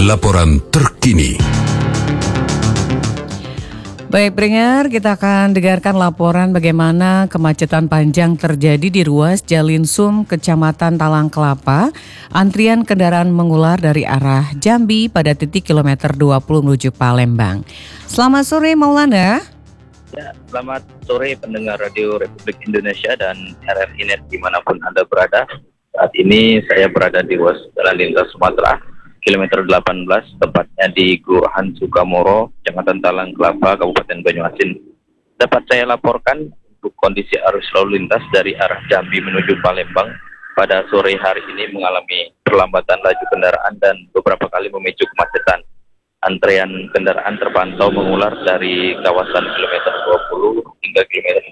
laporan terkini. Baik pendengar, kita akan dengarkan laporan bagaimana kemacetan panjang terjadi di ruas Jalinsum, Kecamatan Talang Kelapa. Antrian kendaraan mengular dari arah Jambi pada titik kilometer 20 menuju Palembang. Selamat sore Maulana. Ya, selamat sore pendengar Radio Republik Indonesia dan RRI Net dimanapun Anda berada. Saat ini saya berada di ruas Jalan Lintas Sumatera, kilometer 18, tepatnya di Kelurahan Sukamoro, Kecamatan Talang Kelapa, Kabupaten Banyuasin. Dapat saya laporkan untuk kondisi arus lalu lintas dari arah Jambi menuju Palembang pada sore hari ini mengalami perlambatan laju kendaraan dan beberapa kali memicu kemacetan. Antrean kendaraan terpantau mengular dari kawasan kilometer 20 hingga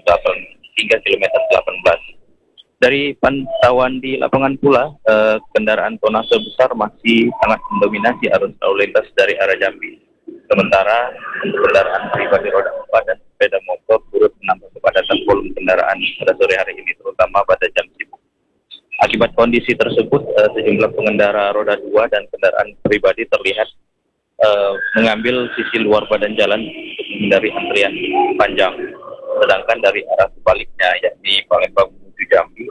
kilometer 18. Dari pantauan di lapangan pula, kendaraan tonase besar masih sangat mendominasi arus lalu lintas dari arah Jambi. Sementara untuk kendaraan pribadi roda 4 dan sepeda motor turut menambah kepadatan volume kendaraan pada sore hari ini, terutama pada jam sibuk. Akibat kondisi tersebut, sejumlah pengendara roda 2 dan kendaraan pribadi terlihat mengambil sisi luar badan jalan untuk menghindari antrian panjang. Sedangkan dari arah sebaliknya, yakni Palembang menuju Jambi,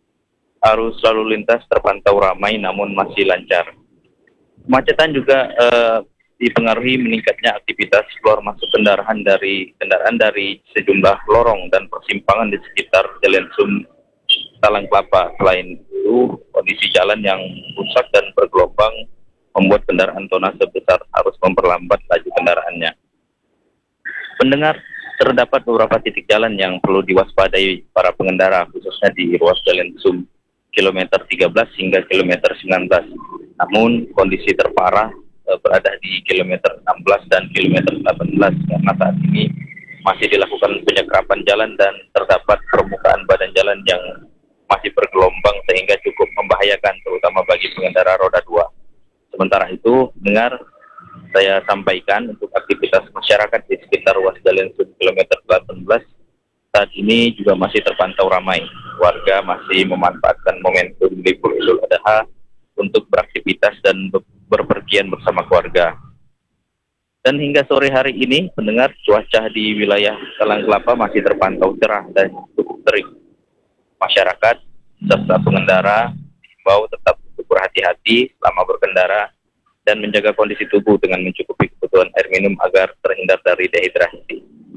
arus lalu lintas terpantau ramai namun masih lancar. Kemacetan juga dipengaruhi meningkatnya aktivitas keluar masuk kendaraan dari sejumlah lorong dan persimpangan di sekitar Jalinsum Talang Kelapa. Selain itu, kondisi jalan yang rusak dan bergelombang membuat kendaraan tonase besar harus memperlambat laju kendaraannya. Pendengar, terdapat beberapa titik jalan yang perlu diwaspadai para pengendara, khususnya di ruas Jalinsum kilometer 13 hingga kilometer 19. Namun kondisi terparah berada di kilometer 16 dan kilometer 18 karena saat ini masih dilakukan penyekarapan jalan dan terdapat permukaan badan jalan yang masih bergelombang sehingga cukup membahayakan terutama bagi pengendara roda 2. Sementara itu, dengar saya sampaikan untuk aktivitas masyarakat di sekitar ruas Jalinsum kilometer 18 saat ini juga masih terpantau ramai. Warga masih memanfaatkan momentum libur Idul Adha untuk beraktivitas dan berpergian bersama keluarga. Dan hingga sore hari ini, pendengar, cuaca di wilayah Talang Kelapa masih terpantau cerah dan cukup terik. Masyarakat serta pengendara diimbau tetap untuk berhati-hati selama berkendara dan menjaga kondisi tubuh dengan mencukupi kebutuhan air minum agar terhindar dari dehidrasi.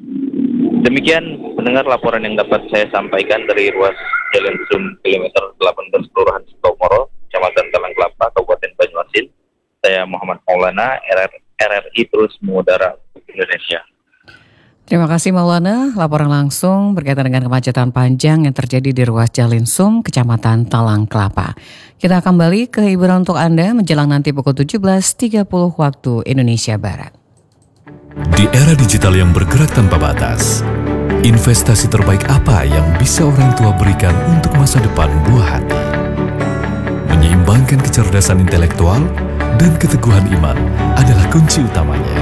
Demikian pendengar laporan yang dapat saya sampaikan dari ruas Jalinsum kilometer 18 Kelurahan Sukamoro, Kecamatan Talang Kelapa, Kabupaten Banyuasin. Saya Muhammad Maulana, RRI terus mengudara Indonesia. Terima kasih Maulana, laporan langsung berkaitan dengan kemacetan panjang yang terjadi di ruas Jalinsum, Kecamatan Talang Kelapa. Kita kembali ke hiburan untuk Anda menjelang nanti pukul 17.30 waktu Indonesia Barat. Di era digital yang bergerak tanpa batas, investasi terbaik apa yang bisa orang tua berikan untuk masa depan buah hati? Menyeimbangkan kecerdasan intelektual dan keteguhan iman adalah kunci utamanya.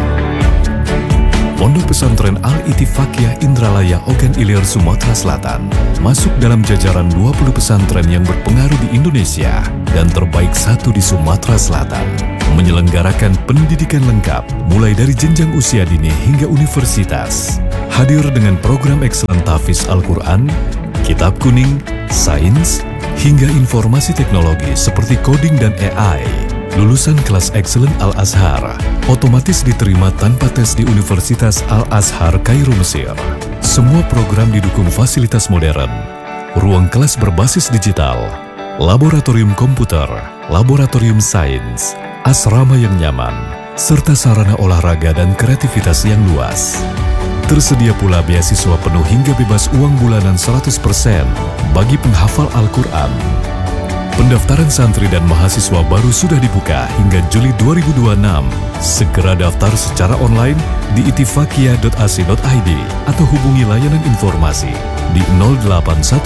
Pondok Pesantren Al-Ittifaqiyah Indralaya Ogan Ilir Sumatera Selatan masuk dalam jajaran 20 pesantren yang berpengaruh di Indonesia dan terbaik satu di Sumatera Selatan. Menyelenggarakan pendidikan lengkap mulai dari jenjang usia dini hingga universitas. Hadir dengan program Excellent Tahfiz Al-Quran, kitab kuning, sains, hingga informasi teknologi seperti coding dan AI. Lulusan kelas Excellent Al-Azhar otomatis diterima tanpa tes di Universitas Al-Azhar Kairo, Mesir. Semua program didukung fasilitas modern, ruang kelas berbasis digital, laboratorium komputer, laboratorium sains, asrama yang nyaman, serta sarana olahraga dan kreativitas yang luas. Tersedia pula beasiswa penuh hingga bebas uang bulanan 100% bagi penghafal Al-Quran. Pendaftaran santri dan mahasiswa baru sudah dibuka hingga Juli 2026. Segera daftar secara online di ittifaqiyah.ac.id atau hubungi layanan informasi di 0811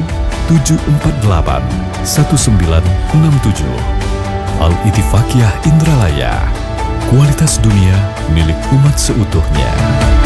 748 1967. Al-Ittifaqiyah Indralaya, kualitas dunia milik umat seutuhnya.